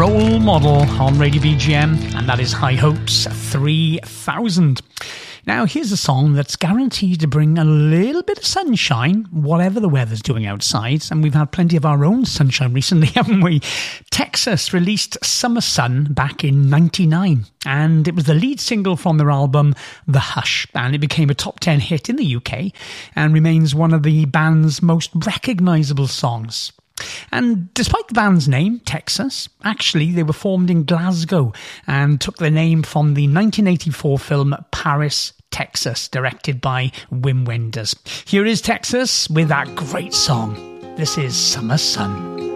Role Model on Radio BGM, and that is High Hopes 3000. Now, here's a song that's guaranteed to bring a little bit of sunshine, whatever the weather's doing outside. And we've had plenty of our own sunshine recently, haven't we? Texas released Summer Sun back in '99. And it was the lead single from their album, The Hush. And it became a top 10 hit in the UK and remains one of the band's most recognisable songs. And despite the band's name, Texas, actually they were formed in Glasgow and took their name from the 1984 film Paris, Texas, directed by Wim Wenders. Here is Texas with that great song. This is Summer Sun.